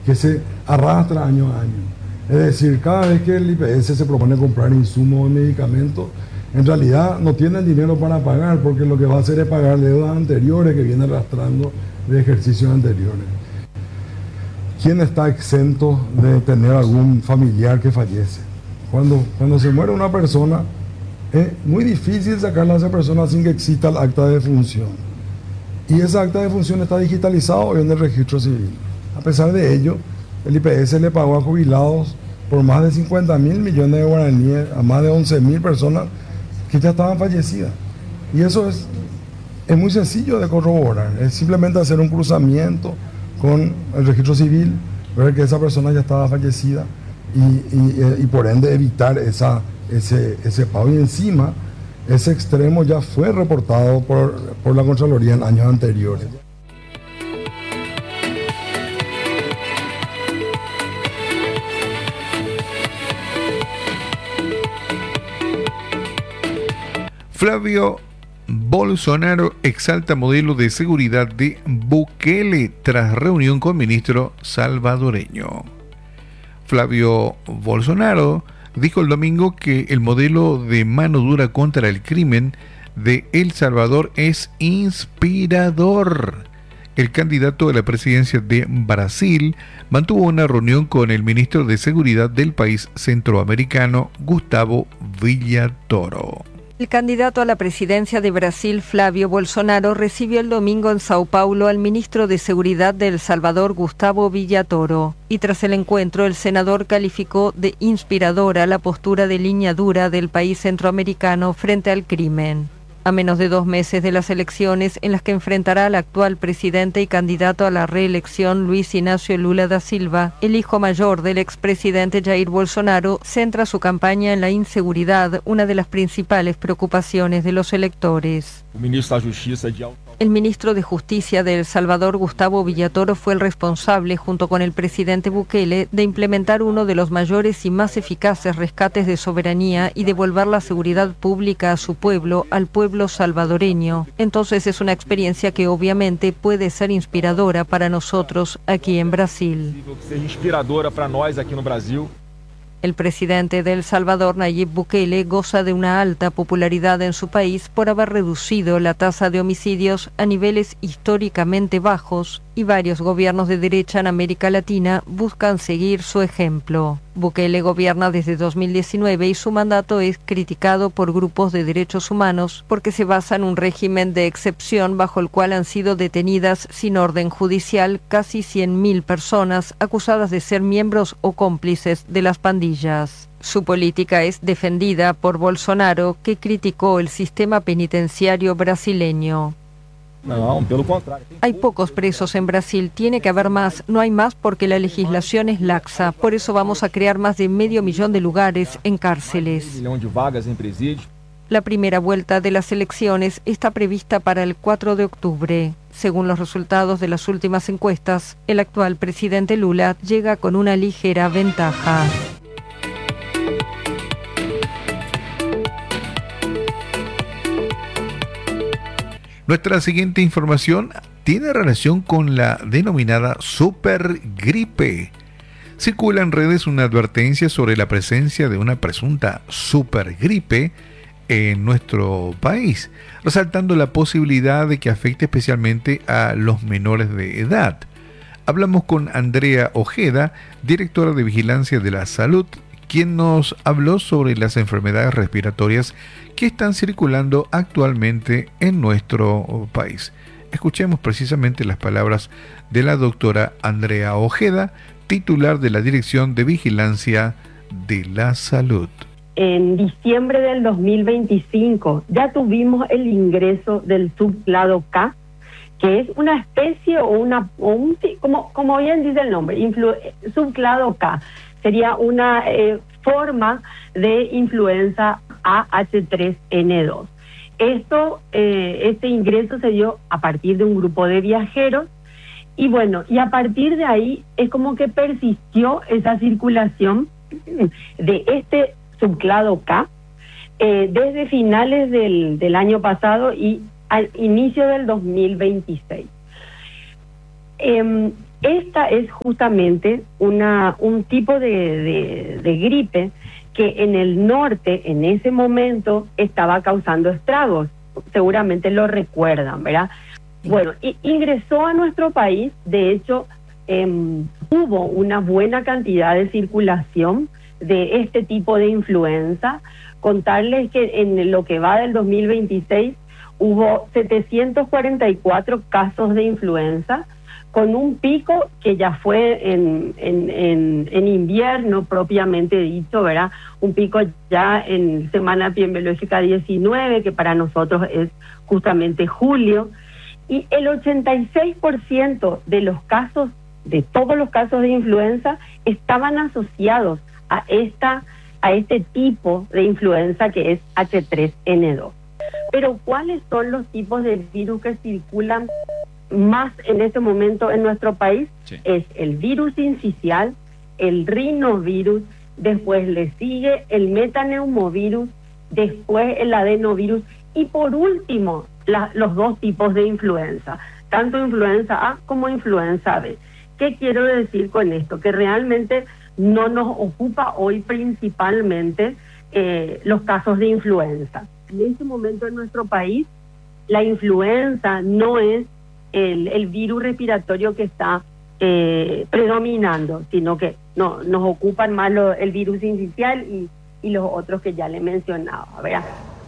que se arrastra año a año. Es decir, cada vez que el IPS se propone comprar insumos o medicamentos, en realidad no tienen dinero para pagar, porque lo que va a hacer es pagar deudas anteriores que viene arrastrando de ejercicios anteriores. ¿Quién está exento de tener algún familiar que fallece? Cuando se muere una persona, es muy difícil sacarla a esa persona sin que exista el acta de defunción. Y esa acta de defunción está digitalizada hoy en el registro civil. A pesar de ello, el IPS le pagó a jubilados por más de 50.000 millones de guaraníes a más de 11.000 personas que ya estaban fallecidas. Y eso es muy sencillo de corroborar. Es simplemente hacer un cruzamiento con el registro civil, ver que esa persona ya estaba fallecida y por ende evitar ese pago. Y encima, ese extremo ya fue reportado por la Contraloría en años anteriores. Flavio Bolsonaro exalta modelo de seguridad de Bukele tras reunión con ministro salvadoreño. Flavio Bolsonaro dijo el domingo que el modelo de mano dura contra el crimen de El Salvador es inspirador. El candidato a la presidencia de Brasil mantuvo una reunión con el ministro de Seguridad del país centroamericano, Gustavo Villatoro. El candidato a la presidencia de Brasil, Flavio Bolsonaro, recibió el domingo en Sao Paulo al ministro de Seguridad de El Salvador, Gustavo Villatoro. Y tras el encuentro, el senador calificó de inspiradora la postura de línea dura del país centroamericano frente al crimen. A menos de 2 meses de las elecciones en las que enfrentará al actual presidente y candidato a la reelección Luis Ignacio Lula da Silva, el hijo mayor del expresidente Jair Bolsonaro centra su campaña en la inseguridad, una de las principales preocupaciones de los electores. El ministro de Justicia de El Salvador, Gustavo Villatoro, fue el responsable, junto con el presidente Bukele, de implementar uno de los mayores y más eficaces rescates de soberanía y devolver la seguridad pública a su pueblo, al pueblo salvadoreño. Entonces es una experiencia que obviamente puede ser inspiradora para nosotros aquí en Brasil. El presidente de El Salvador, Nayib Bukele, goza de una alta popularidad en su país por haber reducido la tasa de homicidios a niveles históricamente bajos, y varios gobiernos de derecha en América Latina buscan seguir su ejemplo. Bukele gobierna desde 2019 y su mandato es criticado por grupos de derechos humanos porque se basa en un régimen de excepción bajo el cual han sido detenidas sin orden judicial casi 100.000 personas acusadas de ser miembros o cómplices de las pandillas. Su política es defendida por Bolsonaro, que criticó el sistema penitenciario brasileño. No, pelo contrário. Hay pocos presos en Brasil, tiene que haber más. No hay más porque la legislación es laxa. Por eso vamos a crear más de 500.000 de lugares en cárceles. 1 milhão de vagas em presídios. La primera vuelta de las elecciones está prevista para el 4 de octubre. Según los resultados de las últimas encuestas, el actual presidente Lula llega con una ligera ventaja. Nuestra siguiente información tiene relación con la denominada supergripe. Circula en redes una advertencia sobre la presencia de una presunta supergripe en nuestro país, resaltando la posibilidad de que afecte especialmente a los menores de edad. Hablamos con Andrea Ojeda, directora de Vigilancia de la Salud, quien nos habló sobre las enfermedades respiratorias que están circulando actualmente en nuestro país. Escuchemos precisamente las palabras de la doctora Andrea Ojeda, titular de la Dirección de Vigilancia de la Salud. En diciembre del 2025 ya tuvimos el ingreso del subclado K, que es una especie como bien dice el nombre, subclado K. Sería una forma de influenza AH3N2. Este ingreso se dio a partir de un grupo de viajeros y a partir de ahí es como que persistió esa circulación de este subclado K desde finales del año pasado y al inicio del 2026. esta es justamente un tipo de gripe que en el norte, en ese momento, estaba causando estragos. Seguramente lo recuerdan, ¿verdad? Bueno, ingresó a nuestro país, de hecho, hubo una buena cantidad de circulación de este tipo de influenza. Contarles que en lo que va del 2026 hubo 744 casos de influenza, con un pico que ya fue en invierno propiamente dicho, ¿verdad? Un pico ya en semana epidemiológica 19, que para nosotros es justamente julio, y el 86% de los casos, de todos los casos de influenza, estaban asociados a este tipo de influenza que es H3N2. Pero ¿cuáles son los tipos de virus que circulan más en este momento en nuestro país? Sí. Es el virus sincicial, el rinovirus, después le sigue el metaneumovirus, después el adenovirus y por último los dos tipos de influenza, tanto influenza A como influenza B. ¿Qué quiero decir con esto? Que realmente no nos ocupa hoy principalmente los casos de influenza. En este momento en nuestro país la influenza no es el virus respiratorio que está predominando, sino que nos ocupan más el virus sincicial y los otros que ya le mencionaba, ¿verdad?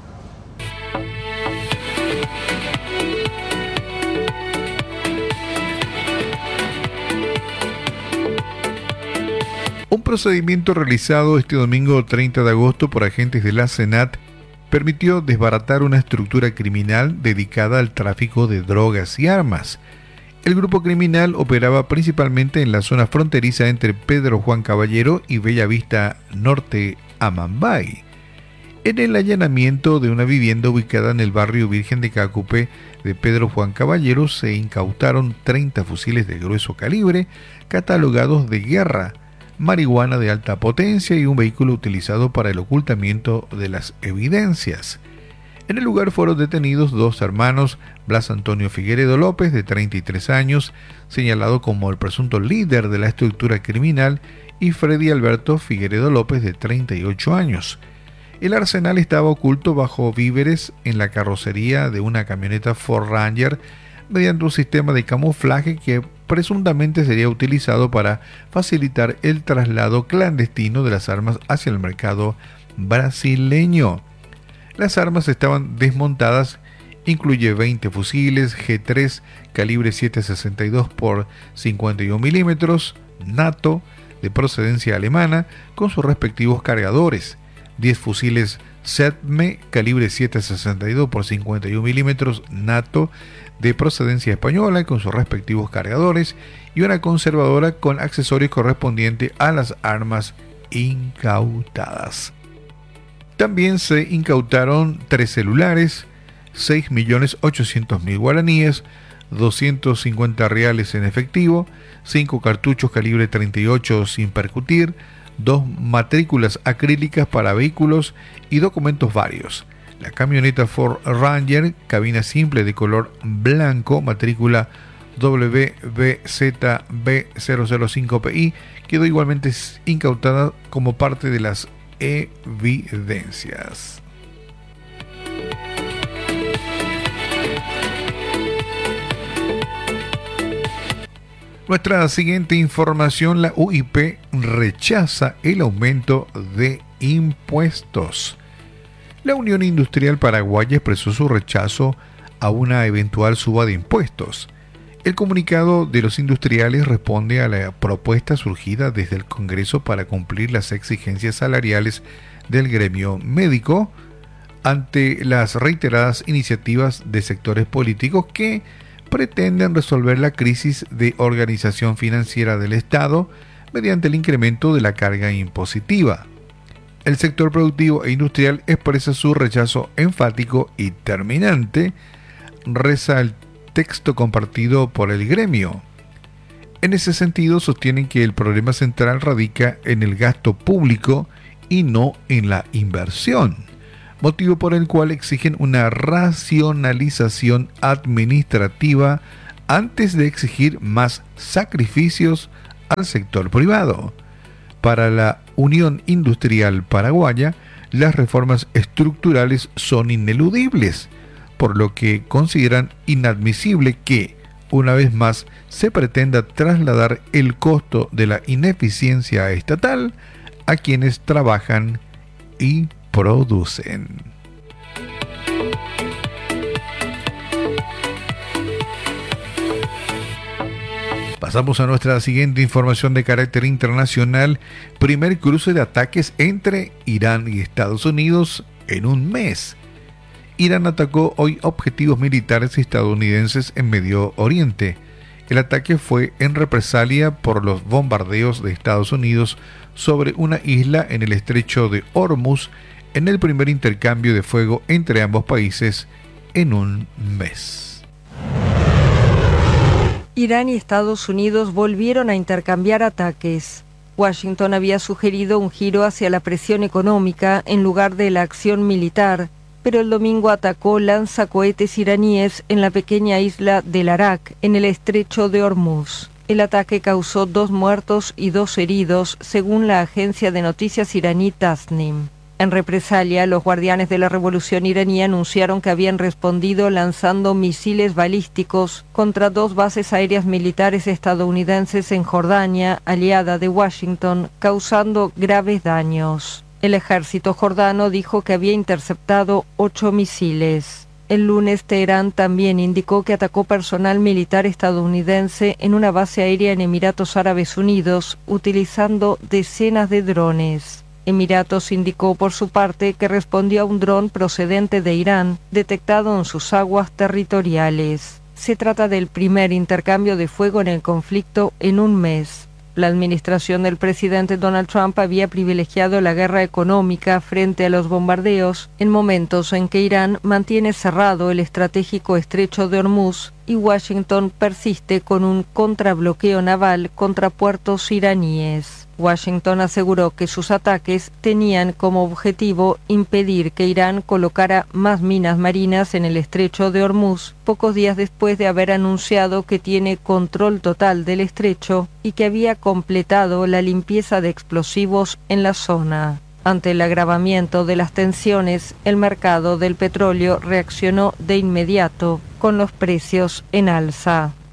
Un procedimiento realizado este domingo 30 de agosto por agentes de la SENAT permitió desbaratar una estructura criminal dedicada al tráfico de drogas y armas. El grupo criminal operaba principalmente en la zona fronteriza entre Pedro Juan Caballero y Bellavista Norte, Amambay. En el allanamiento de una vivienda ubicada en el barrio Virgen de Cacupe de Pedro Juan Caballero se incautaron 30 fusiles de grueso calibre catalogados de guerra, marihuana de alta potencia y un vehículo utilizado para el ocultamiento de las evidencias. En el lugar fueron detenidos dos hermanos, Blas Antonio Figueredo López, de 33 años, señalado como el presunto líder de la estructura criminal, y Freddy Alberto Figueredo López, de 38 años. El arsenal estaba oculto bajo víveres en la carrocería de una camioneta Ford Ranger mediante un sistema de camuflaje que presuntamente sería utilizado para facilitar el traslado clandestino de las armas hacia el mercado brasileño. Las armas estaban desmontadas, incluye 20 fusiles G3 calibre 7.62 por 51 milímetros NATO de procedencia alemana con sus respectivos cargadores, 10 fusiles SETME calibre 7.62 por 51 milímetros NATO de procedencia española con sus respectivos cargadores y una conservadora con accesorios correspondientes a las armas incautadas. También se incautaron 3 celulares, 6.800.000 guaraníes, 250 reales en efectivo, 5 cartuchos calibre 38 sin percutir, 2 matrículas acrílicas para vehículos y documentos varios. La camioneta Ford Ranger, cabina simple de color blanco, matrícula WBZB005PI, quedó igualmente incautada como parte de las evidencias. Nuestra siguiente información: la UIP rechaza el aumento de impuestos. La Unión Industrial Paraguaya expresó su rechazo a una eventual suba de impuestos. El comunicado de los industriales responde a la propuesta surgida desde el Congreso para cumplir las exigencias salariales del gremio médico ante las reiteradas iniciativas de sectores políticos que pretenden resolver la crisis de organización financiera del Estado mediante el incremento de la carga impositiva. El sector productivo e industrial expresa su rechazo enfático y terminante, reza el texto compartido por el gremio. En ese sentido, sostienen que el problema central radica en el gasto público y no en la inversión, motivo por el cual exigen una racionalización administrativa antes de exigir más sacrificios al sector privado. Para la Unión Industrial Paraguaya, las reformas estructurales son ineludibles, por lo que consideran inadmisible que, una vez más, se pretenda trasladar el costo de la ineficiencia estatal a quienes trabajan y producen. Pasamos a nuestra siguiente información de carácter internacional. Primer cruce de ataques entre Irán y Estados Unidos en un mes. Irán atacó hoy objetivos militares estadounidenses en Medio Oriente. El ataque fue en represalia por los bombardeos de Estados Unidos sobre una isla en el estrecho de Hormuz, en el primer intercambio de fuego entre ambos países en un mes. Irán y Estados Unidos volvieron a intercambiar ataques. Washington había sugerido un giro hacia la presión económica en lugar de la acción militar, pero el domingo atacó lanzacohetes iraníes en la pequeña isla del Arak, en el estrecho de Hormuz. El ataque causó 2 muertos y 2 heridos, según la agencia de noticias iraní Tasnim. En represalia, los guardianes de la revolución iraní anunciaron que habían respondido lanzando misiles balísticos contra 2 bases aéreas militares estadounidenses en Jordania, aliada de Washington, causando graves daños. El ejército jordano dijo que había interceptado 8 misiles. El lunes, Teherán también indicó que atacó personal militar estadounidense en una base aérea en Emiratos Árabes Unidos, utilizando decenas de drones. Emiratos indicó por su parte que respondió a un dron procedente de Irán, detectado en sus aguas territoriales. Se trata del primer intercambio de fuego en el conflicto en un mes. La administración del presidente Donald Trump había privilegiado la guerra económica frente a los bombardeos en momentos en que Irán mantiene cerrado el estratégico estrecho de Hormuz y Washington persiste con un contrabloqueo naval contra puertos iraníes. Washington aseguró que sus ataques tenían como objetivo impedir que Irán colocara más minas marinas en el estrecho de Hormuz, pocos días después de haber anunciado que tiene control total del estrecho y que había completado la limpieza de explosivos en la zona. Ante el agravamiento de las tensiones, el mercado del petróleo reaccionó de inmediato, con los precios en alza.